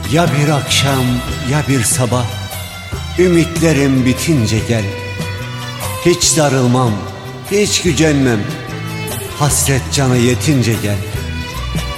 Ya bir akşam ya bir sabah, ümitlerim bitince gel. Hiç darılmam, hiç gücenmem, hasret canı yetince gel.